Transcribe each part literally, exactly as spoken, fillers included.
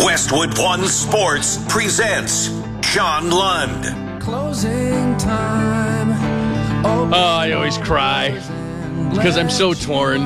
Westwood One Sports presents John Lund. Closing time. Oh, I always cry because I'm so torn.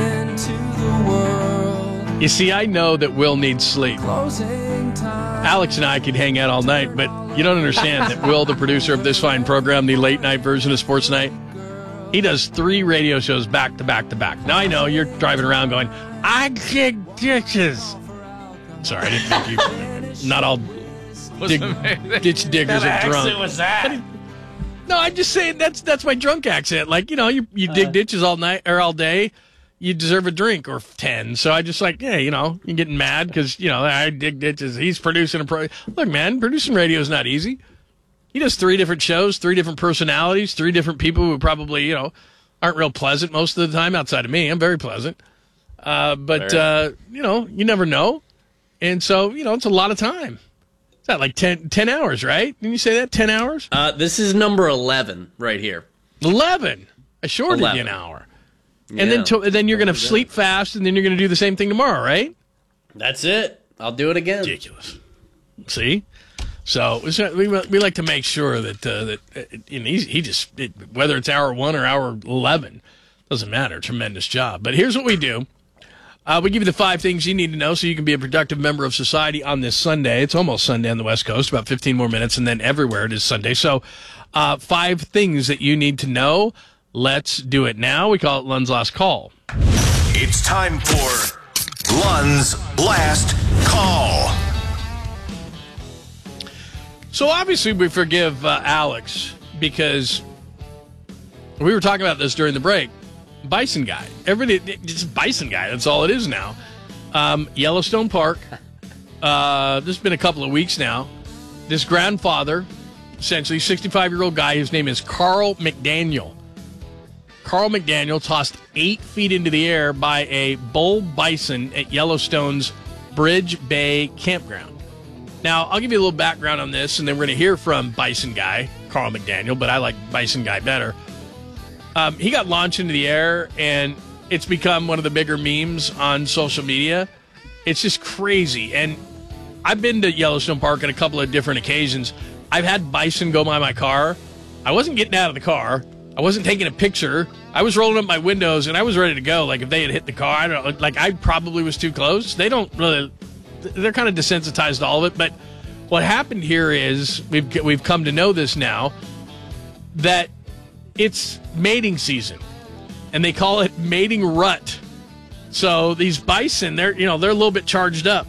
You see, I know that Will needs sleep. Alex and I could hang out all night, but you don't understand that Will, the producer of this fine program, the late night version of Sports Night, he does three radio shows back to back to back. Now I know you're driving around going, I dig ditches. Sorry, I didn't think you. Not all dig, ditch diggers are drunk. What was that? No, I'm just saying that's that's my drunk accent. Like, you know, you you dig Uh, ditches all night or all day, you deserve a drink or ten. So I just like, yeah, you know, you're getting mad because, you know, I dig ditches. He's producing a pro. Look, man, producing radio is not easy. He does three different shows, three different personalities, three different people who probably, you know, aren't real pleasant most of the time outside of me. I'm very pleasant. Uh, but, uh, you know, you never know. And so, you know, it's a lot of time. Is that like ten, ten hours, right? Didn't you say that? ten hours? Uh, this is number eleven right here. eleven. I shorted you eleven. an hour. Yeah. And then to, then you're going to sleep fast, and then you're going to do the same thing tomorrow, right? That's it. I'll do it again. Ridiculous. See? So we we like to make sure that uh, that uh, you know, he, he just it, whether it's hour one or hour eleven doesn't matter. Tremendous job. But here's what we do: uh, we give you the five things you need to know so you can be a productive member of society on this Sunday. It's almost Sunday on the West Coast, about fifteen more minutes, and then everywhere it is Sunday. So, uh, five things that you need to know. Let's do it now. We call it Lund's Last Call. It's time for Lund's Last Call. So obviously we forgive uh, Alex because we were talking about this during the break. Bison guy. Everybody, just bison guy. That's all it is now. Um, Yellowstone Park. Uh, this has been a couple of weeks now. This grandfather, essentially sixty-five-year-old guy, his name is Carl McDaniel. Carl McDaniel tossed eight feet into the air by a bull bison at Yellowstone's Bridge Bay Campground. Now, I'll give you a little background on this, and then we're going to hear from Bison Guy, Carl McDaniel, but I like Bison Guy better. Um, he got launched into the air, and it's become one of the bigger memes on social media. It's just crazy. And I've been to Yellowstone Park on a couple of different occasions. I've had bison go by my car. I wasn't getting out of the car. I wasn't taking a picture. I was rolling up my windows, and I was ready to go. Like, if they had hit the car, I don't know, like, I probably was too close. They don't really... They're kind of desensitized to all of it, but what happened here is we've we've come to know this now that it's mating season, and they call it mating rut. So these bison, they're you know they're a little bit charged up,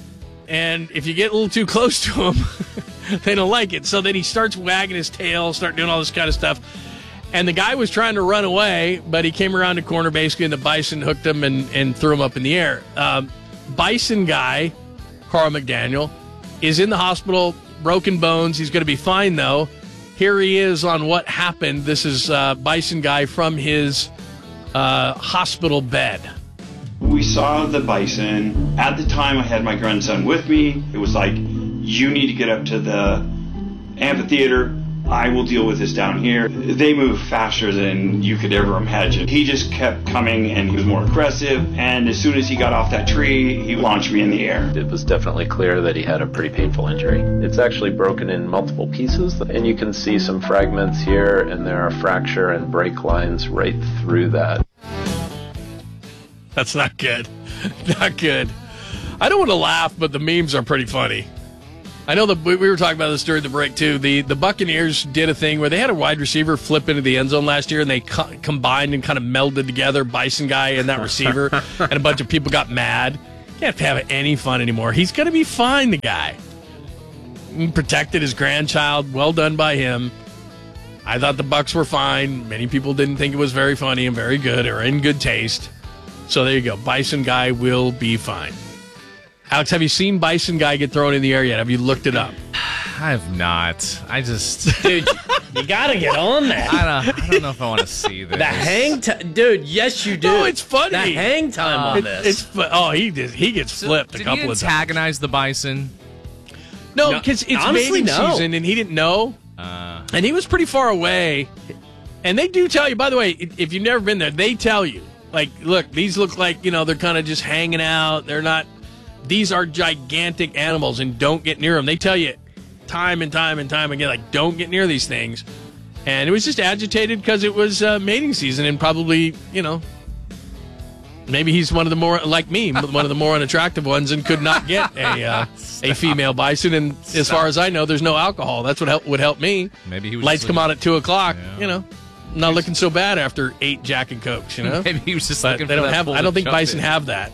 and if you get a little too close to them, they don't like it. So then he starts wagging his tail, start doing all this kind of stuff, and the guy was trying to run away, but he came around the corner basically, and the bison hooked him and, and threw him up in the air. Um, Bison guy, Carl McDaniel, is in the hospital, broken bones. He's going to be fine, though. Here he is on what happened. This is uh, Bison guy from his uh, hospital bed. We saw the bison. At the time, I had my grandson with me. It was like, you need to get up to the amphitheater. I will deal with this down here. They move faster than you could ever imagine. He just kept coming, and he was more aggressive, and as soon as he got off that tree, he launched me in the air. It was definitely clear that he had a pretty painful injury. It's actually broken in multiple pieces, and you can see some fragments here, and there are fracture and break lines right through that. That's not good. Not good. I don't want to laugh, but the memes are pretty funny. I know that we were talking about this during the break, too. The the Buccaneers did a thing where they had a wide receiver flip into the end zone last year, and they co- combined and kind of melded together Bison guy and that receiver, and a bunch of people got mad. Can't have any fun anymore. He's going to be fine, the guy. He protected his grandchild. Well done by him. I thought the Bucs were fine. Many people didn't think it was very funny and very good or in good taste. So there you go. Bison guy will be fine. Alex, have you seen Bison guy get thrown in the air yet? Have you looked it up? I have not. I just... Dude, you gotta get on that. I don't, I don't know if I want to see this. The hang time. Dude, yes, you do. No, it's funny. The hang time Uh, on It- this. It's fu- oh, he did. He gets So, flipped a did couple he of times. antagonize the bison? No, No, because it's honestly, mating no. season, and he didn't know. Uh, And he was pretty far away. And they do tell you, by the way, if you've never been there, they tell you, like, look, these look like, you know, they're kind of just hanging out. They're not, these are gigantic animals and don't get near them. They tell you time and time and time again, like, don't get near these things. And it was just agitated because it was uh, mating season and probably, you know, maybe he's one of the more, like me, one of the more unattractive ones and could not get a uh, a female bison. And as Stop. far as I know, there's no alcohol. That's what help, would help me. Maybe he was Lights just come looking- on at two o'clock, Yeah. you know. Not looking so bad after eight Jack and Cokes, you know. Maybe he was just But looking they for don't that have. bull I to don't think jump bison in. have that.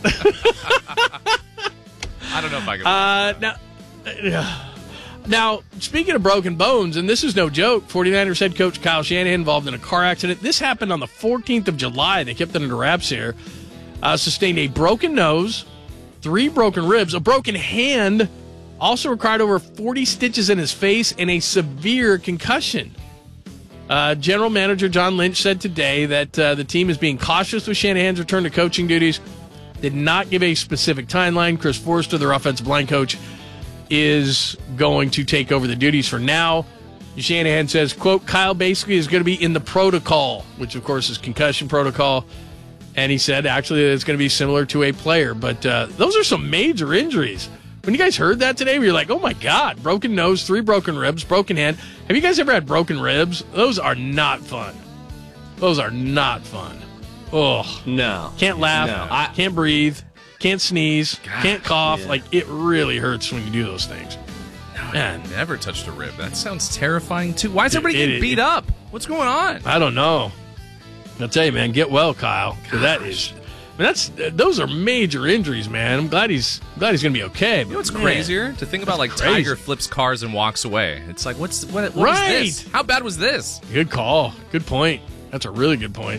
I don't know if I could. Uh, now, uh, now, speaking of broken bones, and this is no joke, 49ers head coach Kyle Shanahan involved in a car accident. This happened on the fourteenth of July. They kept it under wraps here. Uh, sustained a broken nose, three broken ribs, a broken hand, also required over forty stitches in his face, and a severe concussion. Uh, General Manager John Lynch said today that uh, the team is being cautious with Shanahan's return to coaching duties. Did not give a specific timeline. Chris Forrester, their offensive line coach, is going to take over the duties for now. Shanahan says, quote, Kyle basically is going to be in the protocol, which of course is concussion protocol. And he said actually that it's going to be similar to a player. But uh, those are some major injuries. When you guys heard that today, you're like, oh my God, broken nose, three broken ribs, broken hand. Have you guys ever had broken ribs? Those are not fun. Those are not fun. Oh, No. can't laugh, No. I, can't breathe, can't sneeze, can't cough. yeah. Like, it really hurts when you do those things. Man, Never touched a rib. That sounds terrifying too. Why is everybody It- getting it- beat it- up? What's going on? I don't know. I'll tell you, man, get well, Kyle. 'Cause that is, I mean, that's those are major injuries, man. I'm glad he's glad he's gonna be okay. You know what's man, crazier? To think about like crazy. Tiger flips cars and walks away. It's like, what's what? what Right. was this? How bad was this? Good call. Good point. That's a really good point.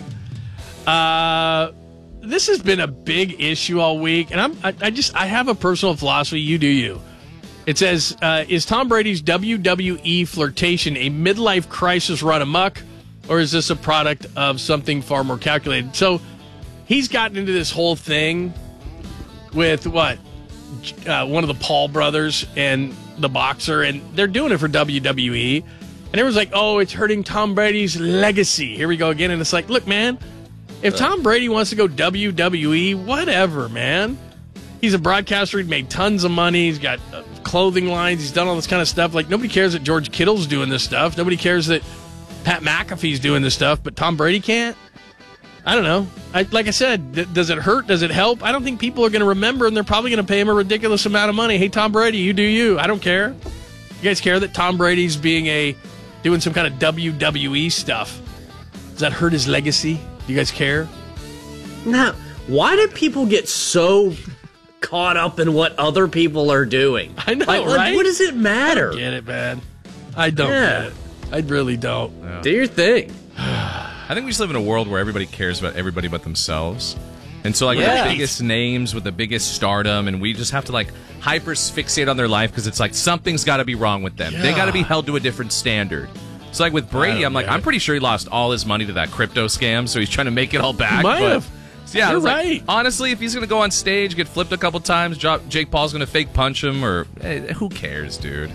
Uh, this has been a big issue all week, and I'm I, I just I have a personal philosophy. You do you. It says, uh, is Tom Brady's W W E flirtation a midlife crisis run amok, or is this a product of something far more calculated? So he's gotten into this whole thing with what? Uh, one of the Paul brothers and the boxer, and they're doing it for W W E. And everyone's like, oh, it's hurting Tom Brady's legacy. Here we go again. And it's like, look, man, if Tom Brady wants to go W W E, whatever, man. He's a broadcaster. He's made tons of money. He's got uh, clothing lines. He's done all this kind of stuff. Like, nobody cares that George Kittle's doing this stuff. Nobody cares that Pat McAfee's doing this stuff, but Tom Brady can't? I don't know. I, like I said, th- does it hurt? Does it help? I don't think people are going to remember, and they're probably going to pay him a ridiculous amount of money. Hey, Tom Brady, you do you. I don't care. You guys care that Tom Brady's being a doing some kind of W W E stuff? Does that hurt his legacy? Do you guys care? now, why do people get so caught up in what other people are doing? I know, Like, what- right? What does it matter? Get it, man. I don't Yeah. get it. I really don't. Do your thing. I think we just live in a world where everybody cares about everybody but themselves. And so, like, Yeah. the biggest names with the biggest stardom, and we just have to, like, hyper fixate on their life because it's like something's got to be wrong with them. They got to be held to a different standard. So, like, with Brady, don't I'm like, get I'm it. pretty sure he lost all his money to that crypto scam, so he's trying to make it all back. Might but, have. So, yeah, I You're was like, right. honestly, if he's going to go on stage, get flipped a couple times, drop, Jake Paul's going to fake punch him, or eh, who cares, dude?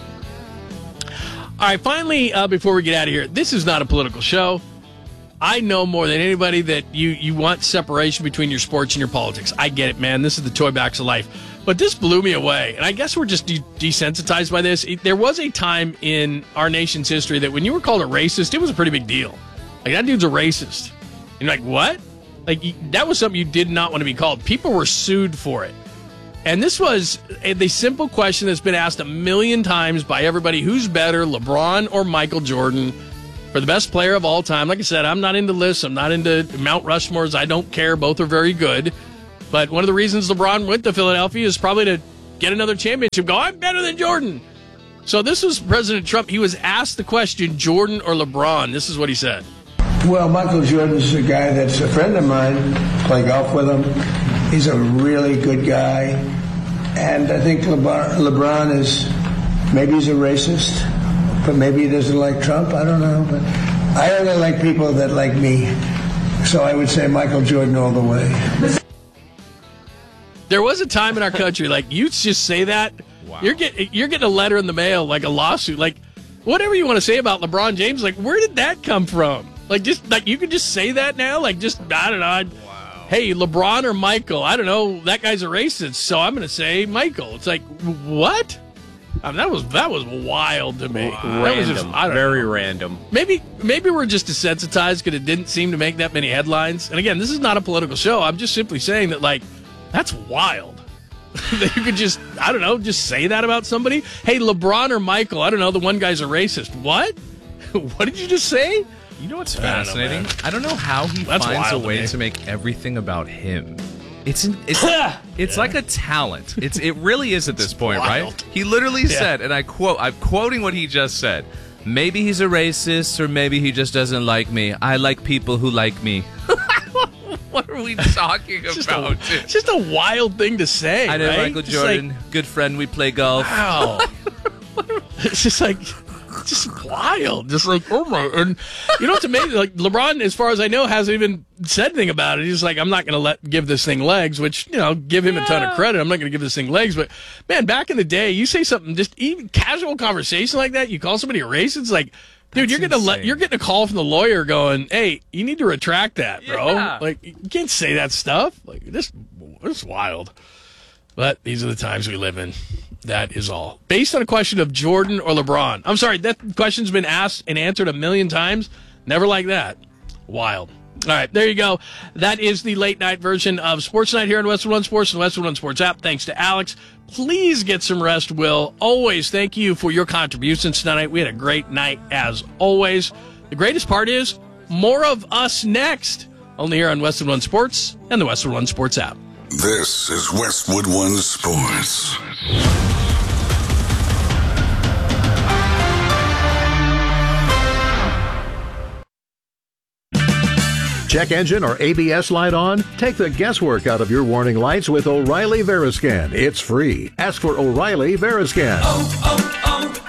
All right, finally, uh, before we get out of here, this is not a political show. I know more than anybody that you, you want separation between your sports and your politics. I get it, man. This is the toy box of life. But this blew me away. And I guess we're just de- desensitized by this. It- there was a time in our nation's history that when you were called a racist, it was a pretty big deal. Like, that dude's a racist. And you're like, what? Like, you, that was something you did not want to be called. People were sued for it. And this was a, the simple question that's been asked a million times by everybody. Who's better, LeBron or Michael Jordan, for the best player of all time? Like I said, I'm not into lists. I'm not into Mount Rushmores. I don't care. Both are very good. But one of the reasons LeBron went to Philadelphia is probably to get another championship. Go, I'm better than Jordan. So this was President Trump. He was asked the question, Jordan or LeBron. This is what he said. Well, Michael Jordan's a guy that's a friend of mine. Play golf with him. He's a really good guy. And I think LeBron, LeBron is, maybe he's a racist, but maybe he doesn't like Trump. I don't know. But I only like people that like me. So I would say Michael Jordan all the way. There was a time in our country, like, you just say that, Wow. you're getting you're getting a letter in the mail, like a lawsuit, like whatever you want to say about LeBron James, like, where did that come from? Like, just like you could just say that now, like, just I don't know. I, hey, LeBron or Michael? I don't know. That guy's a racist, so I'm going to say Michael. It's like, what? I mean, that was that was wild to me. Random. That was just, I don't Very know. random. Maybe maybe we're just desensitized because it didn't seem to make that many headlines. And again, this is not a political show. I'm just simply saying that, like, that's wild. That you could just, I don't know, just say that about somebody. Hey, LeBron or Michael, I don't know, the one guy's a racist. What? What did you just say? You know what's I don't know, fascinating? man. I don't know how he That's finds a wild to way me. to make everything about him. It's an, it's it's like a talent. It's it really is at this point, wild. right? He literally Yeah. said, and I quote, I'm quoting what he just said. Maybe he's a racist, or maybe he just doesn't like me. I like people who like me. What are we talking It's just, about? a, it's just a wild thing to say. I know right? Michael Just Jordan, like, good friend. We play golf. wow. It's just like, just wild. Just like, oh my. And you know what's amazing? Like, LeBron, as far as I know, hasn't even said anything about it. He's like, I'm not going to let give this thing legs, which, you know, give him a ton of credit. I'm not going to give this thing legs. But, man, back in the day, you say something, just even casual conversation like that, you call somebody a racist, it's like, dude, That's you're getting a le- insane. you're getting a call from the lawyer going, "Hey, you need to retract that, bro." Yeah. Like, you can't say that stuff. Like, this, this is wild. But these are the times we live in. That is all. Based on a question of Jordan or LeBron. I'm sorry, that question's been asked and answered a million times. Never like that. Wild. All right, there you go. That is the late night version of Sports Night here on Westwood One Sports and the Westwood One Sports app. Thanks to Alex. Please get some rest, Will. Always thank you for your contributions tonight. We had a great night as always. The greatest part is more of us next. Only here on Westwood One Sports and the Westwood One Sports app. This is Westwood One Sports. Check engine or A B S light on? Take the guesswork out of your warning lights with O'Reilly Veriscan. It's free. Ask for O'Reilly Veriscan. Oh,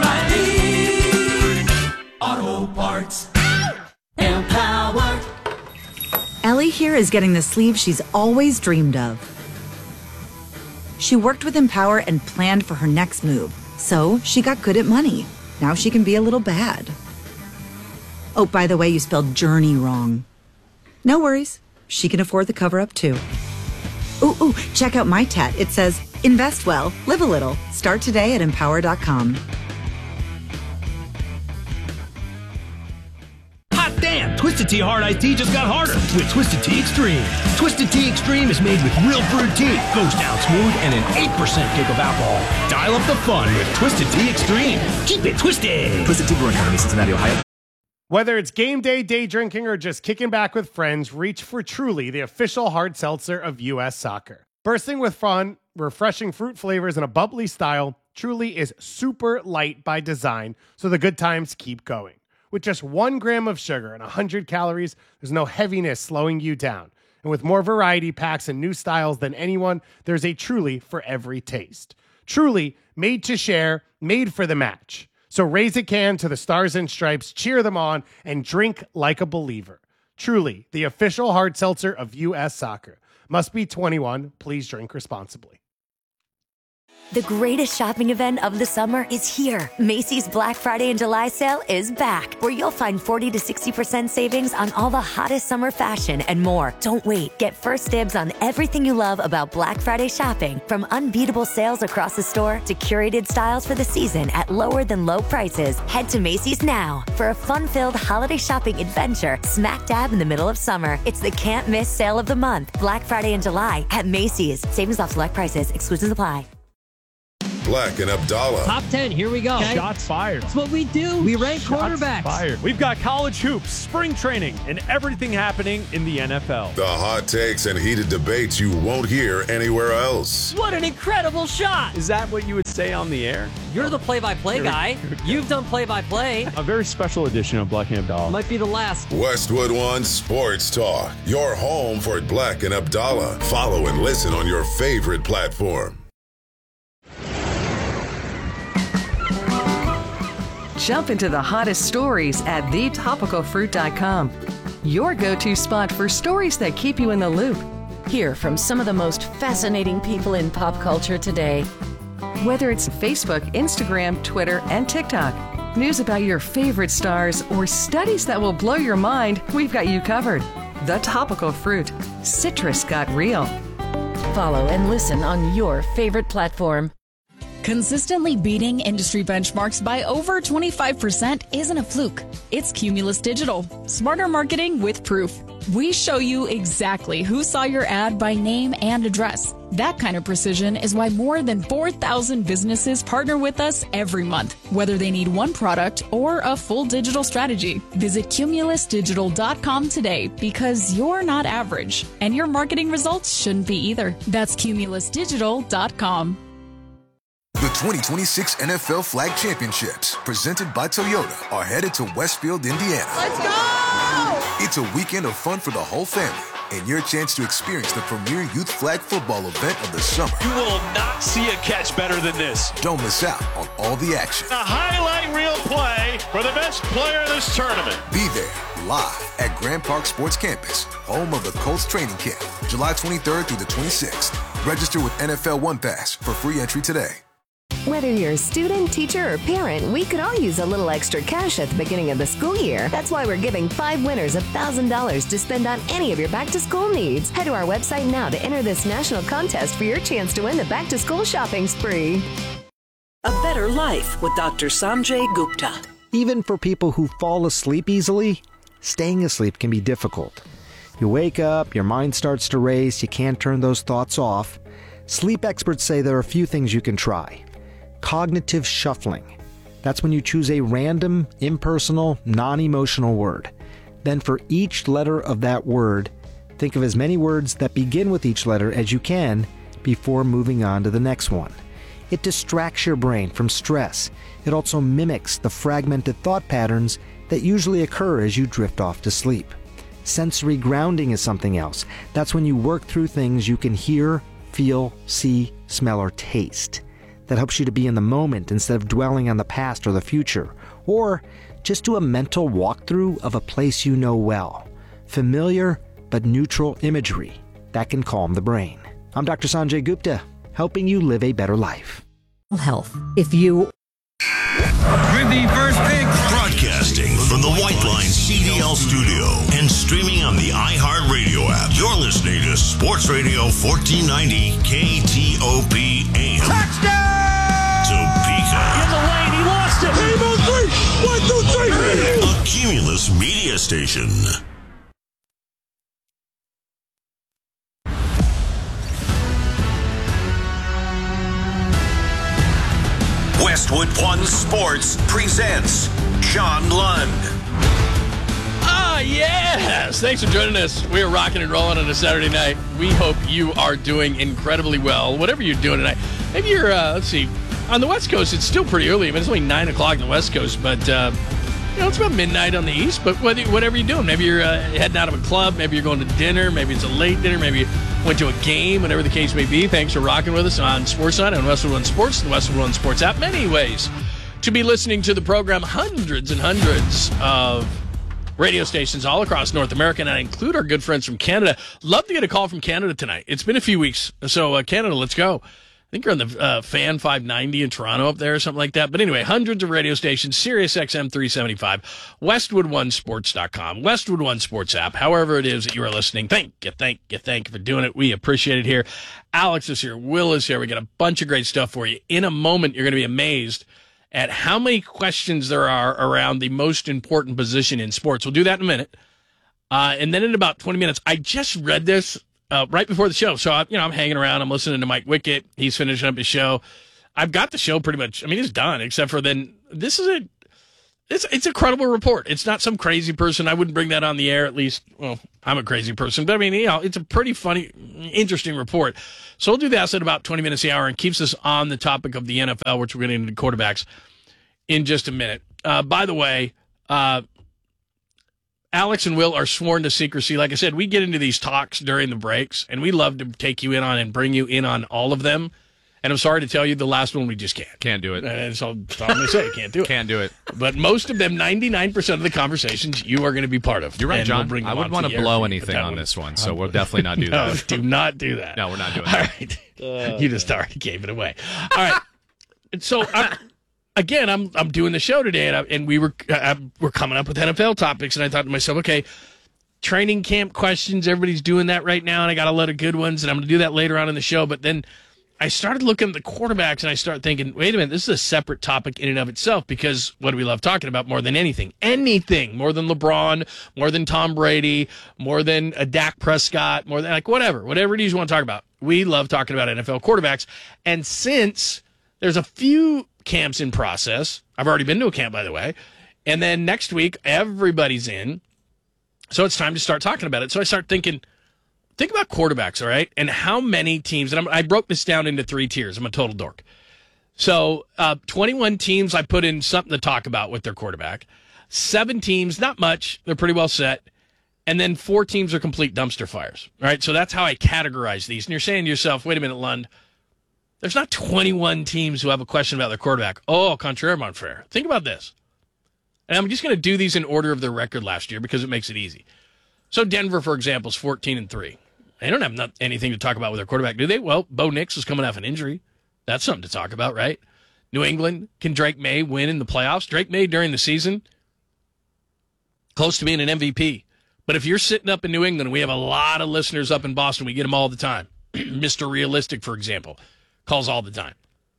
oh, oh, O'Reilly Auto Parts. Empower. Ellie here is getting the sleeve she's always dreamed of. She worked with Empower and planned for her next move, so she got good at money. Now she can be a little bad. Oh, by the way, you spelled journey wrong. No worries. She can afford the cover-up, too. Ooh, ooh, check out my tat. It says, invest well, live a little. Start today at empower dot com. Hot damn! Twisted Tea Hard Iced Tea just got harder with Twisted Tea Extreme. Twisted Tea Extreme is made with real brewed tea, goes down smooth, and an eight percent kick of alcohol. Dial up the fun with Twisted Tea Extreme. Keep it twisted! Twisted Tea Brewing Company, Cincinnati, Ohio. Whether it's game day, day drinking, or just kicking back with friends, reach for Truly, the official hard seltzer of U S Soccer. Bursting with fun, refreshing fruit flavors, and a bubbly style, Truly is super light by design, so the good times keep going. With just one gram of sugar and one hundred calories, there's no heaviness slowing you down. And with more variety packs and new styles than anyone, there's a Truly for every taste. Truly, made to share, made for the match. So raise a can to the Stars and Stripes, cheer them on, and drink like a believer. Truly, the official hard seltzer of U S Soccer. Must be twenty-one. Please drink responsibly. The greatest shopping event of the summer is here. Macy's Black Friday and July sale is back, where you'll find forty to sixty percent savings on all the hottest summer fashion and more. Don't wait. Get first dibs on everything you love about Black Friday shopping, from unbeatable sales across the store to curated styles for the season at lower than low prices. Head to Macy's now for a fun-filled holiday shopping adventure smack dab in the middle of summer. It's the can't miss sale of the month. Black Friday and July at Macy's. Savings off select prices. Exclusions apply. Black and Abdallah. Top ten, here we go. Okay. Shots fired. That's what we do. We rank Shots quarterbacks. Fired. We've got college hoops, spring training, and everything happening in the N F L. The hot takes and heated debates you won't hear anywhere else. What an incredible shot. Is that what you would say on the air? You're the play-by-play guy. You've done play-by-play. A very special edition of Black and Abdallah. Might be the last. Westwood One Sports Talk. Your home for Black and Abdallah. Follow and listen on your favorite platform. Jump into the hottest stories at the topical fruit dot com. Your go-to spot for stories that keep you in the loop. Hear from some of the most fascinating people in pop culture today. Whether it's Facebook, Instagram, Twitter, and TikTok. News about your favorite stars or studies that will blow your mind, we've got you covered. The Topical Fruit. Citrus got real. Follow and listen on your favorite platform. Consistently beating industry benchmarks by over twenty-five percent isn't a fluke. It's Cumulus Digital. Smarter marketing with proof. We show you exactly who saw your ad by name and address. That kind of precision is why more than four thousand businesses partner with us every month, whether they need one product or a full digital strategy. Visit cumulus digital dot com today because you're not average, and your marketing results shouldn't be either. That's cumulus digital dot com. The twenty twenty-six N F L Flag Championships, presented by Toyota, are headed to Westfield, Indiana. Let's go! It's a weekend of fun for the whole family and your chance to experience the premier youth flag football event of the summer. You will not see a catch better than this. Don't miss out on all the action. A highlight reel play for the best player of this tournament. Be there live at Grand Park Sports Campus, home of the Colts training camp, July twenty-third through the twenty-sixth. Register with N F L One Pass for free entry today. Whether you're a student, teacher, or parent, we could all use a little extra cash at the beginning of the school year. That's why we're giving five winners one thousand dollars to spend on any of your back-to-school needs. Head to our website now to enter this national contest for your chance to win the back-to-school shopping spree. A Better Life with Doctor Sanjay Gupta. Even for people who fall asleep easily, staying asleep can be difficult. You wake up, your mind starts to race, you can't turn those thoughts off. Sleep experts say there are a few things you can try. Cognitive shuffling. That's when you choose a random, impersonal, non-emotional word. Then for each letter of that word, think of as many words that begin with each letter as you can before moving on to the next one. It distracts your brain from stress. It also mimics the fragmented thought patterns that usually occur as you drift off to sleep. Sensory grounding is something else. That's when you work through things you can hear, feel, see, smell, or taste. That helps you to be in the moment instead of dwelling on the past or the future. Or just do a mental walkthrough of a place you know well. Familiar but neutral imagery. That can calm the brain. I'm Doctor Sanjay Gupta, helping you live a better life. Health. If you... With the first pick. Broadcasting from the White Line C D L studio and streaming on the iHeartRadio app. You're listening to Sports Radio fourteen ninety K T O P A M. Touchdown! Topeka. In the lane, he lost it. Game on three. One, two, three. A Cumulus media station. Westwood One Sports presents Sean Lund. Ah, yes! Thanks for joining us. We are rocking and rolling on a Saturday night. We hope you are doing incredibly well, whatever you're doing tonight. Maybe you're, uh, let's see, on the West Coast, it's still pretty early. I mean, it's only nine o'clock on the West Coast, but, uh, you know, it's about midnight on the East. But whether, whatever you're doing, maybe you're uh, heading out of a club, maybe you're going to dinner, maybe it's a late dinner, maybe you went to a game, whatever the case may be. Thanks for rocking with us on Sportsnet on Westwood One Sports, the Westwood One Sports app. Many ways to be listening to the program. Hundreds and hundreds of radio stations all across North America, and I include our good friends from Canada. Love to get a call from Canada tonight. It's been a few weeks, so uh, Canada, let's go. I think you're on the uh, Fan five ninety in Toronto up there or something like that. But anyway, hundreds of radio stations, Sirius X M three seventy-five, Westwood One Sports dot com, Westwood One Sports app, however it is that you are listening. Thank you, thank you, thank you for doing it. We appreciate it here. Alex is here. Will is here. We got a bunch of great stuff for you. In a moment, you're going to be amazed at how many questions there are around the most important position in sports. We'll do that in a minute. Uh, and then in about twenty minutes, I just read this uh, right before the show. So, I, you know, I'm hanging around. I'm listening to Mike Wickett. He's finishing up his show. I've got the show pretty much. I mean, it's done, except for then this is a, it's, it's a credible report. It's not some crazy person. I wouldn't bring that on the air, at least. Well, I'm a crazy person. But, I mean, you know, it's a pretty funny, interesting report. So we'll do that at about twenty minutes the hour and keeps us on the topic of the N F L, which we're getting into quarterbacks in just a minute. Uh, by the way, uh, Alex and Will are sworn to secrecy. Like I said, we get into these talks during the breaks, and we love to take you in on and bring you in on all of them. And I'm sorry to tell you, the last one we just can't. Can't do it. And so that's all I'm going to say. Can't do it. Can't do it. But most of them, ninety-nine percent of the conversations, you are going to be part of. You're right, and John. We'll bring I wouldn't want to blow anything on this one, so we'll definitely not do no, that. Do not do that. No, we're not doing all that. Right. You just already gave it away. All right. And so, I, again, I'm I'm doing the show today, and, I, and we were I, we're coming up with N F L topics, and I thought to myself, okay, training camp questions. Everybody's doing that right now, and I got a lot of good ones, and I'm going to do that later on in the show. But then I started looking at the quarterbacks, and I started thinking, wait a minute, this is a separate topic in and of itself, because what do we love talking about more than anything? Anything. More than LeBron, more than Tom Brady, more than a Dak Prescott, more than, like, whatever. Whatever it is you want to talk about. We love talking about N F L quarterbacks. And since there's a few camps in process, I've already been to a camp, by the way, and then next week, everybody's in, so it's time to start talking about it. So I start thinking, think about quarterbacks, all right, and how many teams, and I'm, I broke this down into three tiers. I'm a total dork. So uh, twenty-one teams, I put in something to talk about with their quarterback. Seven teams, not much. They're pretty well set. And then four teams are complete dumpster fires, all right? So that's how I categorize these. And you're saying to yourself, wait a minute, Lund, there's not twenty-one teams who have a question about their quarterback. Oh, contraire, mon frere. Think about this. And I'm just going to do these in order of their record last year because it makes it easy. So Denver, for example, is fourteen and three. They don't have not anything to talk about with their quarterback, do they? Well, Bo Nix is coming off an injury. That's something to talk about, right? New England, can Drake May win in the playoffs? Drake May during the season, close to being an M V P. But if you're sitting up in New England, we have a lot of listeners up in Boston. We get them all the time. Mister Realistic, for example, calls all the time.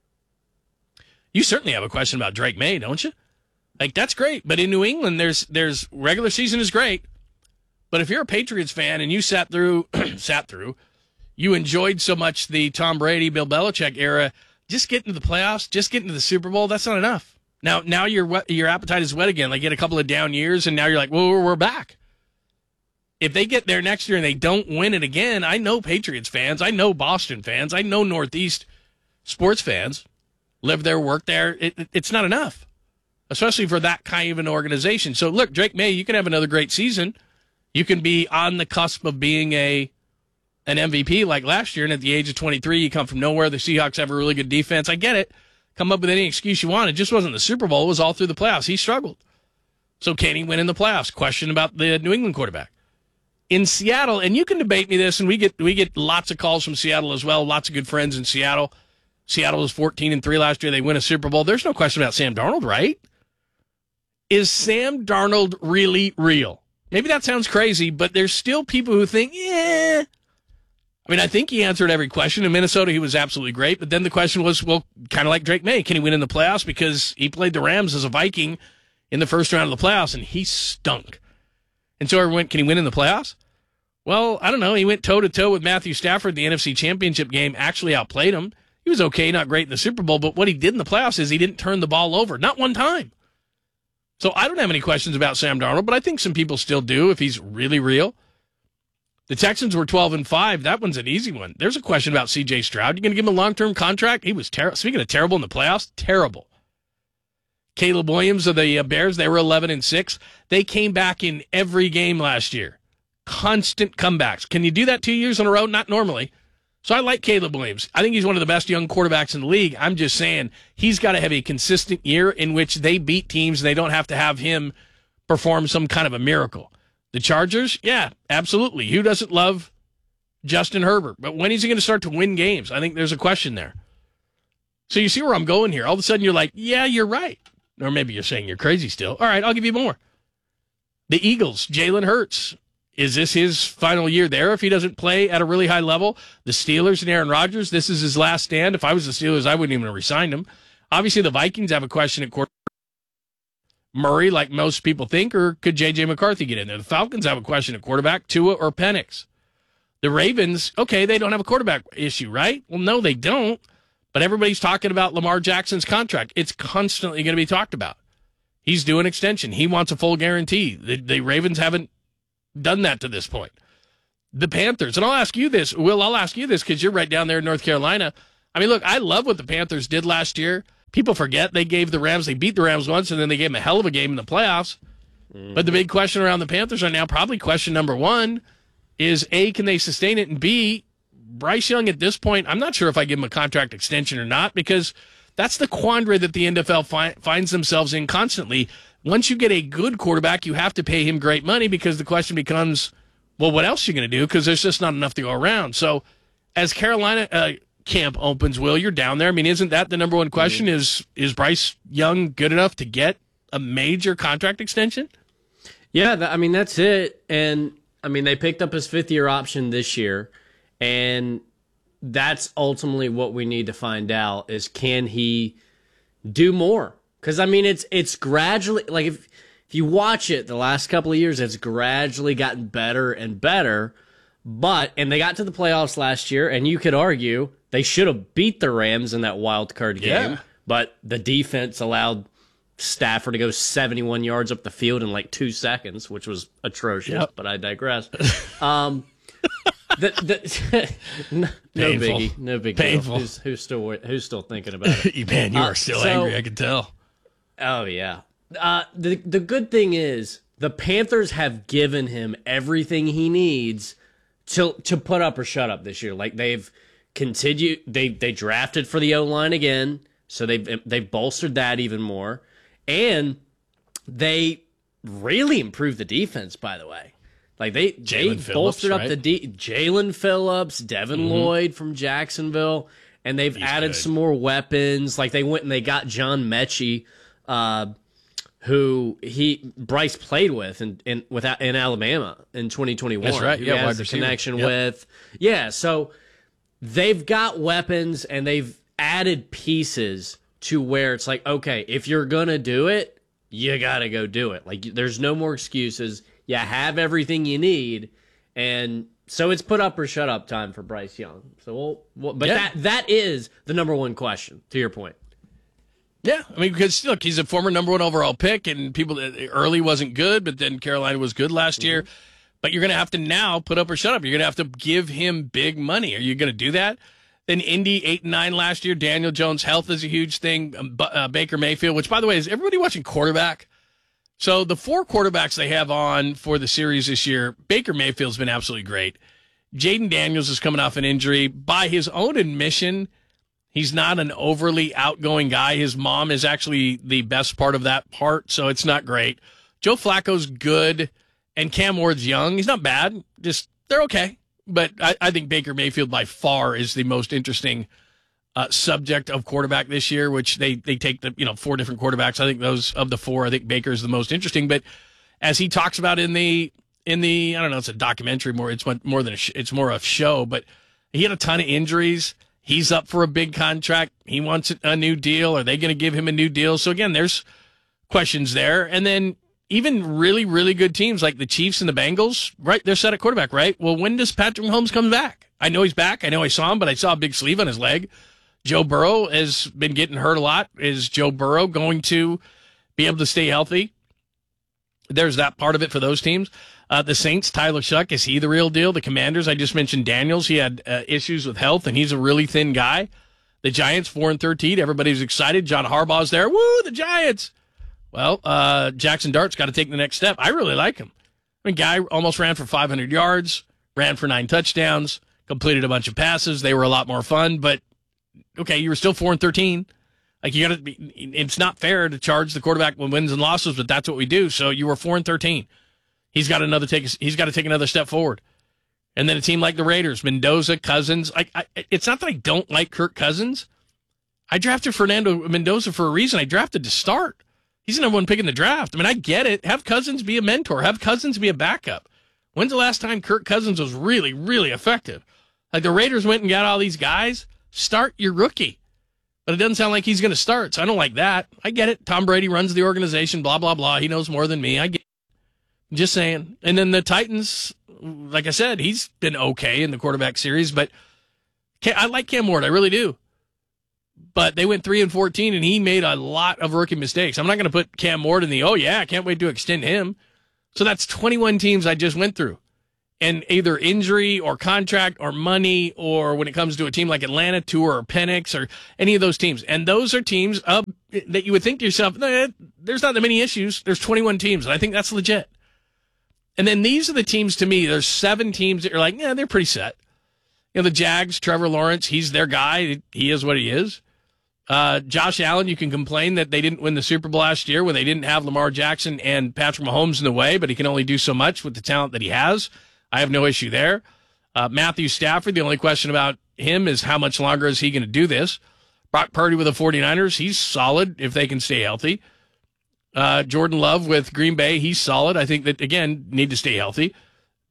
You certainly have a question about Drake May, don't you? Like, that's great. But in New England, there's there's regular season is great. But if you're a Patriots fan and you sat through, sat through, you enjoyed so much the Tom Brady, Bill Belichick era, just getting to the playoffs, just getting to the Super Bowl, that's not enough. Now, now your wet, your appetite is wet again. Like, you get a couple of down years, and now you're like, well, we're back. If they get there next year and they don't win it again, I know Patriots fans, I know Boston fans, I know Northeast sports fans, live there, work there. It, it, it's not enough, especially for that kind of an organization. So, look, Drake May, you can have another great season. You can be on the cusp of being a an M V P like last year, and at the age of twenty-three, you come from nowhere. The Seahawks have a really good defense. I get it. Come up with any excuse you want. It just wasn't the Super Bowl. It was all through the playoffs. He struggled. So can he win in the playoffs? Question about the New England quarterback. In Seattle, and you can debate me this, and we get we get lots of calls from Seattle as well, lots of good friends in Seattle. Seattle was fourteen and three last year. They win a Super Bowl. There's no question about Sam Darnold, right? Is Sam Darnold really real? Maybe that sounds crazy, but there's still people who think, yeah. I mean, I think he answered every question. In Minnesota, he was absolutely great. But then the question was, well, kind of like Drake May, can he win in the playoffs? Because he played the Rams as a Viking in the first round of the playoffs, and he stunk. And so everyone went, can he win in the playoffs? Well, I don't know. He went toe-to-toe with Matthew Stafford in the N F C Championship game, actually outplayed him. He was okay, not great in the Super Bowl, but what he did in the playoffs is he didn't turn the ball over, not one time. So I don't have any questions about Sam Darnold, but I think some people still do if he's really real. The Texans were twelve and five. That one's an easy one. There's a question about C J Stroud. You going to give him a long-term contract? He was terrible. Speaking of terrible in the playoffs, terrible. Caleb Williams of the Bears, they were eleven and six. They came back in every game last year. Constant comebacks. Can you do that two years in a row? Not normally. So I like Caleb Williams. I think he's one of the best young quarterbacks in the league. I'm just saying he's got to have a consistent year in which they beat teams and they don't have to have him perform some kind of a miracle. The Chargers, yeah, absolutely. Who doesn't love Justin Herbert? But when is he going to start to win games? I think there's a question there. So you see where I'm going here. All of a sudden you're like, yeah, you're right. Or maybe you're saying you're crazy still. All right, I'll give you more. The Eagles, Jalen Hurts. Is this his final year there if he doesn't play at a really high level? The Steelers and Aaron Rodgers, this is his last stand. If I was the Steelers, I wouldn't even have resigned him. Obviously, the Vikings have a question at quarterback. Murray, like most people think, or could J J McCarthy get in there? The Falcons have a question at quarterback, Tua or Penix. The Ravens, okay, they don't have a quarterback issue, right? Well, no, they don't. But everybody's talking about Lamar Jackson's contract. It's constantly going to be talked about. He's due an extension. He wants a full guarantee. The, the Ravens haven't done that to this point. The Panthers, and I'll ask you this, Will, I'll ask you this because you're right down there in North Carolina. I mean, look, I love what the Panthers did last year. People forget they gave the Rams, they beat the Rams once, and then they gave them a hell of a game in the playoffs. Mm-hmm. But the big question around the Panthers right now, probably question number one, is A, can they sustain it? And B, Bryce Young at this point, I'm not sure if I give him a contract extension or not, because that's the quandary that the N F L fi- finds themselves in constantly. Once you get a good quarterback, you have to pay him great money because the question becomes, well, what else are you going to do? Because there's just not enough to go around. So as Carolina uh, camp opens, Will, you're down there. I mean, isn't that the number one question? Mm-hmm. Is is Bryce Young good enough to get a major contract extension? Yeah, I mean, that's it. And I mean, they picked up his fifth year option this year, and that's ultimately what we need to find out is can he do more? Because, I mean, it's it's gradually, like, if, if you watch it the last couple of years, it's gradually gotten better and better. But, and they got to the playoffs last year, and you could argue they should have beat the Rams in that wild card game. Yeah. But the defense allowed Stafford to go seventy-one yards up the field in like two seconds, which was atrocious, Yep. but I digress. Um, the, the, no, no Painful. biggie, no big Painful. deal. Who's, who's still who's still thinking about it? Man, you Uh, are still so- angry, I can tell. Oh yeah. Uh, the the good thing is the Panthers have given him everything he needs to to put up or shut up this year. Like they've continued, they they drafted for the O-line again, so they've they've bolstered that even more, and they really improved the defense. By the way, like they they Jalen Phillips, bolstered up right? the de- Jalen Phillips, Devin Mhm. Lloyd from Jacksonville, and they've added good. some more weapons. Like they went and they got John Mechie, uh, who he Bryce played with in in without in Alabama in twenty twenty-one. That's right. Who Yeah, has wide a receiver. connection Yep. with. Yeah, so they've got weapons and they've added pieces to where it's like, okay, if you're gonna do it, you gotta go do it. Like there's no more excuses. You have everything you need, and so it's put up or shut up time for Bryce Young. So we'll, we'll but Yeah. that that is the number one question. To your point. Yeah, I mean, because look, he's a former number one overall pick, and people early wasn't good, but then Carolina was good last Mm-hmm. year. But you're going to have to now put up or shut up. You're going to have to give him big money. Are you going to do that? Then Indy eight and nine last year. Daniel Jones' health is a huge thing. Um, Bu- uh, Baker Mayfield, which by the way, is everybody watching quarterback? So the four quarterbacks they have on for the series this year, Baker Mayfield's been absolutely great. Jaden Daniels is coming off an injury. By his own admission, he's not an overly outgoing guy. His mom is actually the best part of that part, so it's not great. Joe Flacco's good, and Cam Ward's young. He's not bad. Just, they're okay. But I, I think Baker Mayfield by far is the most interesting uh, subject of quarterback this year, which they, they take the, you know, four different quarterbacks. I think those of the four, I think Baker is the most interesting. But as he talks about in the, in the, I don't know, it's a documentary more, it's more than a, sh- it's more a show, but he had a ton of injuries. He's up for a big contract. He wants a new deal. Are they going to give him a new deal? So again, there's questions there. And then even really, really good teams like the Chiefs and the Bengals, right? They're set at quarterback, right? Well, when does Patrick Mahomes come back? I know he's back. I know I saw him, but I saw a big sleeve on his leg. Joe Burrow has been getting hurt a lot. Is Joe Burrow going to be able to stay healthy? There's that part of it for those teams. Uh, the Saints, Tyler Shuck, is he the real deal? The Commanders, I just mentioned Daniels. He had uh, issues with health, and he's a really thin guy. The Giants, four and thirteen. Everybody's excited. John Harbaugh's there. Woo, the Giants. Well, uh, Jackson Dart's got to take the next step. I really like him. I mean, guy almost ran for five hundred yards, ran for nine touchdowns, completed a bunch of passes. They were a lot more fun, but okay, you were still four and thirteen. Like you got to be. It's not fair to charge the quarterback with wins and losses, but that's what we do. So you were four and thirteen. He's got another take. He's got to take another step forward. And then a team like the Raiders, Mendoza, Cousins. I, I, it's not that I don't like Kirk Cousins. I drafted Fernando Mendoza for a reason. I drafted to start. He's the number one pick in the draft. I mean, I get it. Have Cousins be a mentor. Have Cousins be a backup. When's the last time Kirk Cousins was really, really effective? Like the Raiders went and got all these guys. Start your rookie. But it doesn't sound like he's going to start, so I don't like that. I get it. Tom Brady runs the organization, blah, blah, blah. He knows more than me. I get it. Just saying. And then the Titans, like I said, he's been okay in the quarterback series, but I like Cam Ward. I really do. But they went three and fourteen, and he made a lot of rookie mistakes. I'm not going to put Cam Ward in the, oh, yeah, I can't wait to extend him. So that's twenty-one teams I just went through. And either injury or contract or money, or when it comes to a team like Atlanta, Tour or Penix or any of those teams. And those are teams uh, that you would think to yourself, eh, there's not that many issues. There's twenty-one teams, and I think that's legit. And then these are the teams, to me, there's seven teams that you're like, yeah, they're pretty set. You know, the Jags, Trevor Lawrence, he's their guy. He is what he is. Uh, Josh Allen, you can complain that they didn't win the Super Bowl last year when they didn't have Lamar Jackson and Patrick Mahomes in the way, but he can only do so much with the talent that he has. I have no issue there. Uh, Matthew Stafford, the only question about him is how much longer is he going to do this? Brock Purdy with the 49ers, he's solid if they can stay healthy. Uh, Jordan Love with Green Bay, he's solid. I think that, again, need to stay healthy.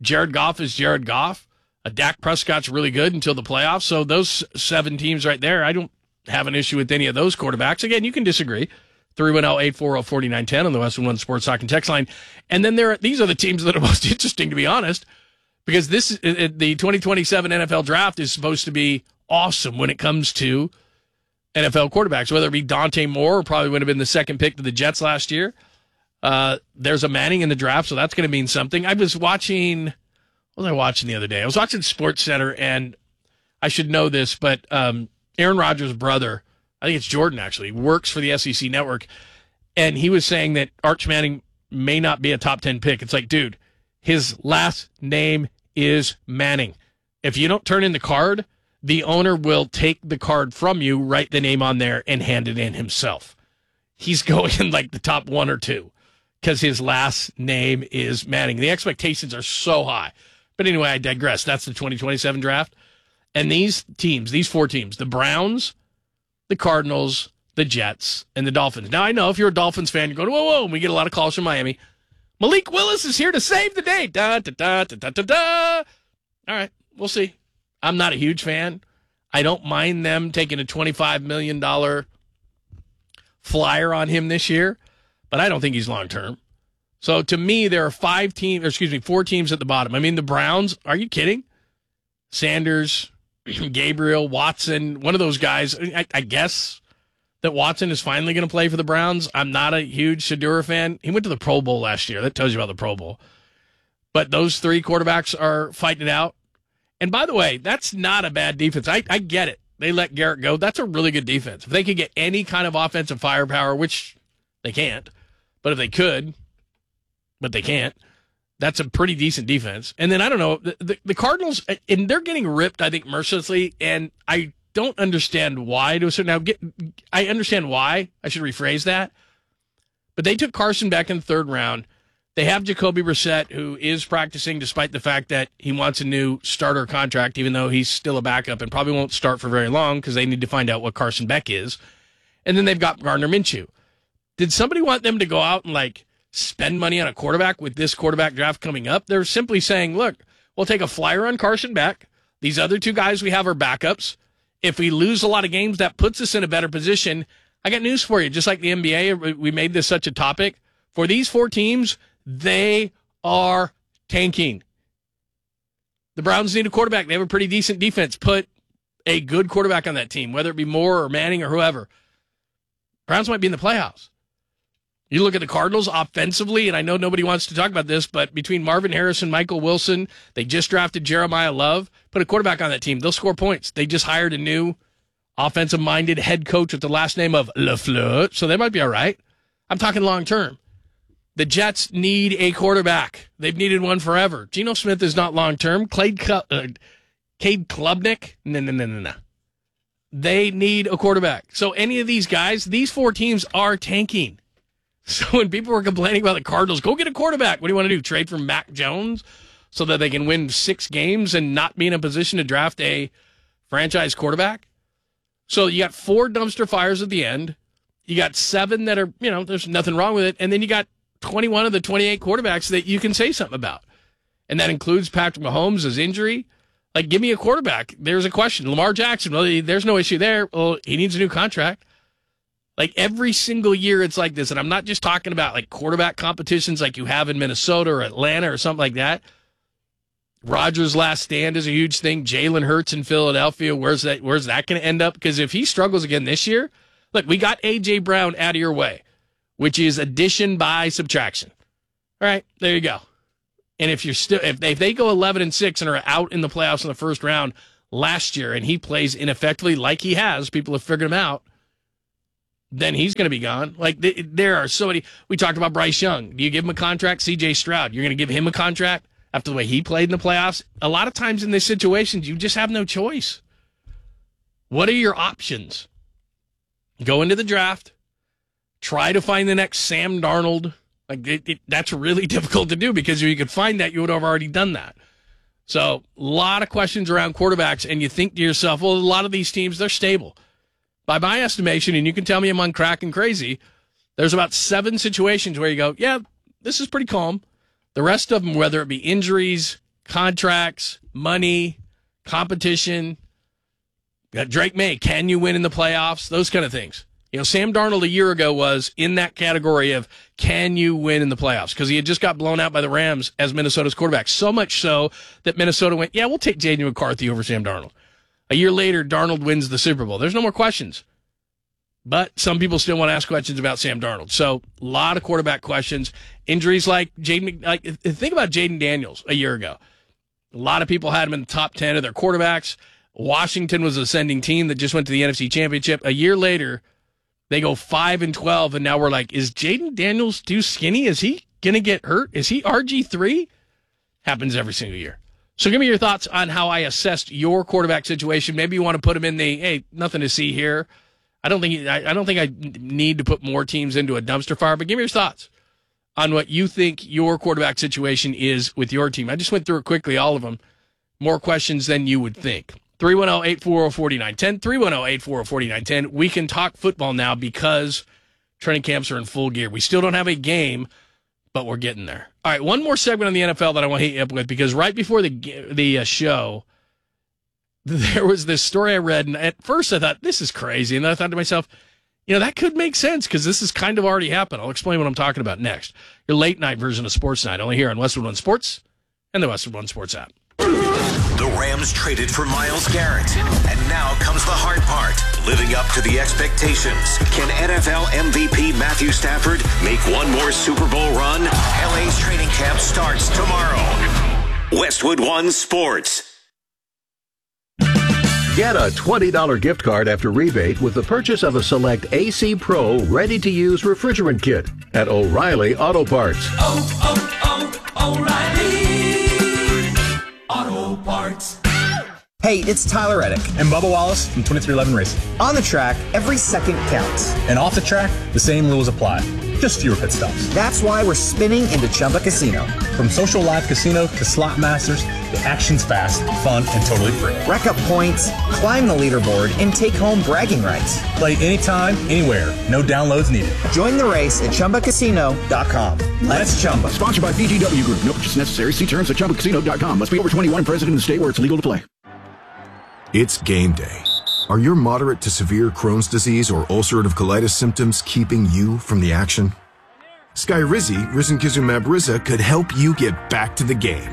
Jared Goff is Jared Goff. Uh, Dak Prescott's really good until the playoffs. So those seven teams right there, I don't have an issue with any of those quarterbacks. Again, you can disagree. three one zero, eight four zero, four nine one zero on the Western One Sports Talk and Text line. And then there are, these are the teams that are most interesting, to be honest, because this the twenty twenty-seven N F L draft is supposed to be awesome when it comes to N F L quarterbacks, whether it be Dante Moore, who probably would have been the second pick to the Jets last year. Uh, there's a Manning in the draft, so that's going to mean something. I was watching, what was I watching the other day? I was watching SportsCenter, and I should know this, but um, Aaron Rodgers' brother, I think it's Jordan actually, works for the S E C Network, and he was saying that Arch Manning may not be a top ten pick. It's like, dude, his last name is Manning. If you don't turn in the card, the owner will take the card from you, write the name on there, and hand it in himself. He's going in like the top one or two because his last name is Manning. The expectations are so high. But anyway, I digress. That's the twenty twenty-seven draft. And these teams, these four teams, the Browns, the Cardinals, the Jets, and the Dolphins. Now, I know if you're a Dolphins fan, you're going, whoa, whoa, and we get a lot of calls from Miami. Malik Willis is here to save the day. Da, da, da, da, da, da, da. All right, we'll see. I'm not a huge fan. I don't mind them taking a twenty-five million dollars flyer on him this year, but I don't think he's long-term. So to me, there are five teams, or excuse me, four teams at the bottom. I mean, the Browns, are you kidding? Sanders, Gabriel, Watson, one of those guys. I, I guess that Watson is finally going to play for the Browns. I'm not a huge Shedeur fan. He went to the Pro Bowl last year. That tells you about the Pro Bowl. But those three quarterbacks are fighting it out. And by the way, that's not a bad defense. I, I get it. They let Garrett go. That's a really good defense. If they could get any kind of offensive firepower, which they can't, but if they could, but they can't, that's a pretty decent defense. And then, I don't know, the, the, the Cardinals, and they're getting ripped, I think, mercilessly, and I don't understand why. To a certain, now, get, I understand why. I should rephrase that. But they took Carson back in the third round. They have Jacoby Brissett, who is practicing despite the fact that he wants a new starter contract, even though he's still a backup and probably won't start for very long because they need to find out what Carson Beck is. And then they've got Gardner Minshew. Did somebody want them to go out and, like, spend money on a quarterback with this quarterback draft coming up? They're simply saying, look, we'll take a flyer on Carson Beck. These other two guys we have are backups. If we lose a lot of games, that puts us in a better position. I got news for you. Just like the N B A, we made this such a topic. For these four teams, they are tanking. The Browns need a quarterback. They have a pretty decent defense. Put a good quarterback on that team, whether it be Moore or Manning or whoever. Browns might be in the playoffs. You look at the Cardinals offensively, and I know nobody wants to talk about this, but between Marvin Harrison, Michael Wilson, they just drafted Jeremiah Love. Put a quarterback on that team. They'll score points. They just hired a new offensive-minded head coach with the last name of LaFleur, so they might be all right. I'm talking long-term. The Jets need a quarterback. They've needed one forever. Geno Smith is not long-term. Cade, uh, Cade Klubnik? No, no, no, no, no. They need a quarterback. So any of these guys, these four teams are tanking. So when people were complaining about the Cardinals, go get a quarterback. What do you want to do? Trade for Mac Jones so that they can win six games and not be in a position to draft a franchise quarterback? So you got four dumpster fires at the end. You got seven that are, you know, there's nothing wrong with it. And then you got twenty-one of the twenty-eight quarterbacks that you can say something about. And that includes Patrick Mahomes' his injury. Like, give me a quarterback. There's a question. Lamar Jackson, well, there's no issue there. Well, he needs a new contract. Like, every single year it's like this. And I'm not just talking about, like, quarterback competitions like you have in Minnesota or Atlanta or something like that. Rodgers' last stand is a huge thing. Jalen Hurts in Philadelphia, where's that, where's that going to end up? Because if he struggles again this year, look, we got A J. Brown out of your way, which is addition by subtraction. All right, there you go. And if you're still, if they, if they go eleven and six and are out in the playoffs in the first round last year, and he plays ineffectively like he has, people have figured him out, then he's going to be gone. Like, th- there are so many. We talked about Bryce Young. Do you give him a contract? C J. Stroud, you're going to give him a contract after the way he played in the playoffs? A lot of times in these situations, you just have no choice. What are your options? Go into the draft. Try to find the next Sam Darnold. Like it, it, that's really difficult to do because if you could find that, you would have already done that. So a lot of questions around quarterbacks, and you think to yourself, well, a lot of these teams, they're stable. By my estimation, and you can tell me I'm on crack and crazy, there's about seven situations where you go, yeah, this is pretty calm. The rest of them, whether it be injuries, contracts, money, competition. Got Drake May, can you win in the playoffs? Those kind of things. You know, Sam Darnold a year ago was in that category of can you win in the playoffs? Because he had just got blown out by the Rams as Minnesota's quarterback. So much so that Minnesota went, yeah, we'll take J J McCarthy over Sam Darnold. A year later, Darnold wins the Super Bowl. There's no more questions. But some people still want to ask questions about Sam Darnold. So a lot of quarterback questions. Injuries like Jaden, like think about Jaden Daniels a year ago. A lot of people had him in the top ten of their quarterbacks. Washington was an ascending team that just went to the N F C Championship. A year later, they go five and twelve, and now we're like, is Jaden Daniels too skinny? Is he going to get hurt? Is he R G three? Happens every single year. So give me your thoughts on how I assessed your quarterback situation. Maybe you want to put him in the, hey, nothing to see here. I don't think I, I don't think I need to put more teams into a dumpster fire, but give me your thoughts on what you think your quarterback situation is with your team. I just went through it quickly, all of them. More questions than you would think. three one zero, eight four zero, four nine one zero, three one zero, eight four zero, four nine one zero. We can talk football now because training camps are in full gear. We still don't have a game, but we're getting there. All right, one more segment on the N F L that I want to hit you up with, because right before the the uh, show, there was this story I read, and at first I thought, this is crazy, and then I thought to myself, you know, that could make sense because this has kind of already happened. I'll explain what I'm talking about next. Your late night version of Sports Night, only here on Westwood One Sports and the Westwood One Sports app. The Rams traded for Myles Garrett, and now comes the hard part, living up to the expectations. Can N F L M V P Matthew Stafford make one more Super Bowl run? L A's training camp starts tomorrow. Westwood One Sports. Get a twenty dollars gift card after rebate with the purchase of a select A C Pro ready-to-use refrigerant kit at O'Reilly Auto Parts. Oh, oh, oh, O'Reilly Auto Parts. Hey, it's Tyler Reddick and Bubba Wallace from twenty-three eleven Racing. On the track, every second counts. And off the track, the same rules apply. Just fewer pit stops. That's why we're spinning into Chumba Casino. From social live casino to slot masters, the action's fast, fun, and totally free. Rack up points, climb the leaderboard, and take home bragging rights. Play anytime, anywhere. No downloads needed. Join the race at Chumba Casino dot com. Let's Chumba. Sponsored by B G W Group. No purchase necessary. See terms at Chumba Casino dot com. Must be over twenty-one and present in the state where it's legal to play. It's game day. Are your moderate to severe Crohn's disease or ulcerative colitis symptoms keeping you from the action? Skyrizi, risankizumab Riza, could help you get back to the game.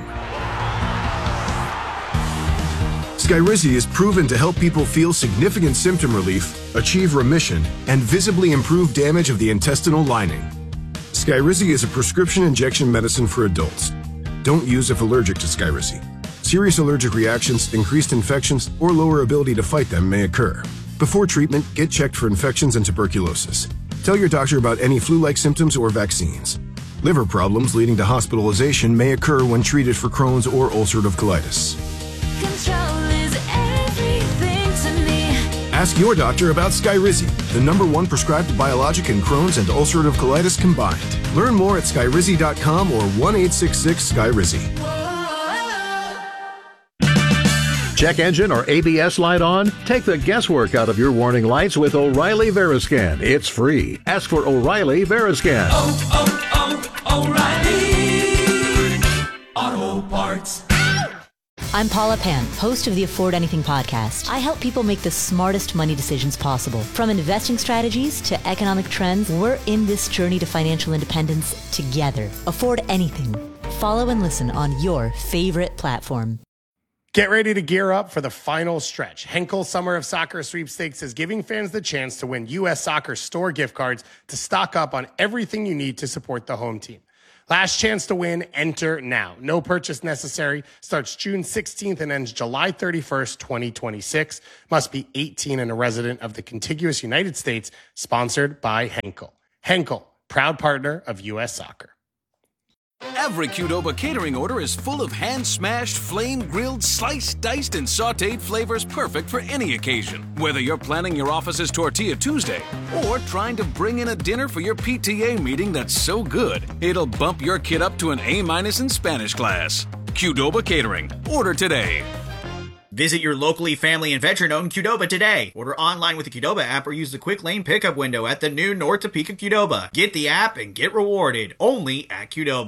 Skyrizi is proven to help people feel significant symptom relief, achieve remission, and visibly improve damage of the intestinal lining. Skyrizi is a prescription injection medicine for adults. Don't use if allergic to Skyrizi. Serious allergic reactions, increased infections, or lower ability to fight them may occur. Before treatment, get checked for infections and tuberculosis. Tell your doctor about any flu-like symptoms or vaccines. Liver problems leading to hospitalization may occur when treated for Crohn's or ulcerative colitis. Control is everything to me. Ask your doctor about Skyrizi, the number one prescribed biologic in Crohn's and ulcerative colitis combined. Learn more at skyrizi dot com or one eight six six Skyrizi. Check engine or A B S light on? Take the guesswork out of your warning lights with O'Reilly Veriscan. It's free. Ask for O'Reilly Veriscan. Oh, oh, oh, O'Reilly Auto Parts. I'm Paula Pant, host of the Afford Anything podcast. I help people make the smartest money decisions possible. From investing strategies to economic trends, we're in this journey to financial independence together. Afford Anything. Follow and listen on your favorite platform. Get ready to gear up for the final stretch. Henkel Summer of Soccer Sweepstakes is giving fans the chance to win U S Soccer store gift cards to stock up on everything you need to support the home team. Last chance to win, enter now. No purchase necessary. Starts June sixteenth and ends July thirty-first, twenty twenty-six. Must be eighteen and a resident of the contiguous United States. Sponsored by Henkel. Henkel, proud partner of U S Soccer. Every Qdoba catering order is full of hand-smashed, flame-grilled, sliced, diced, and sautéed flavors perfect for any occasion. Whether you're planning your office's Tortilla Tuesday or trying to bring in a dinner for your P T A meeting that's so good, it'll bump your kid up to an A-minus in Spanish class. Qdoba Catering. Order today. Visit your locally family and veteran-owned Qdoba today. Order online with the Qdoba app or use the quick lane pickup window at the new North Topeka Qdoba. Get the app and get rewarded only at Qdoba.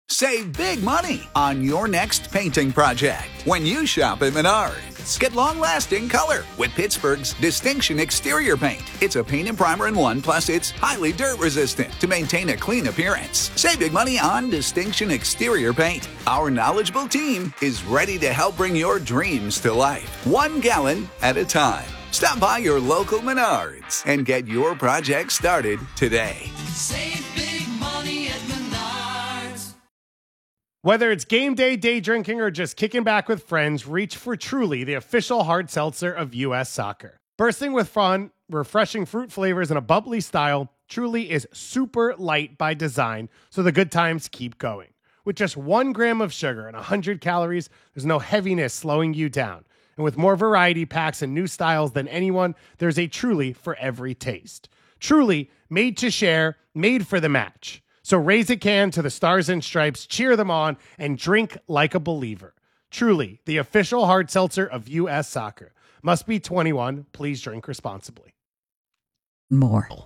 Save big money on your next painting project when you shop at Menards. Get long-lasting color with Pittsburgh's Distinction Exterior Paint. It's a paint and primer in one, plus it's highly dirt-resistant to maintain a clean appearance. Save big money on Distinction Exterior Paint. Our knowledgeable team is ready to help bring your dreams to life, one gallon at a time. Stop by your local Menards and get your project started today. Save big money at Menards. Whether it's game day, day drinking, or just kicking back with friends, reach for Truly, the official hard seltzer of U S Soccer. Bursting with fun, refreshing fruit flavors, and a bubbly style, Truly is super light by design, so the good times keep going. With just one gram of sugar and one hundred calories, there's no heaviness slowing you down. And with more variety packs and new styles than anyone, there's a Truly for every taste. Truly, made to share, made for the match. So raise a can to the Stars and Stripes, cheer them on, and drink like a believer. Truly, the official hard seltzer of U S Soccer. Must be twenty-one. Please drink responsibly. More.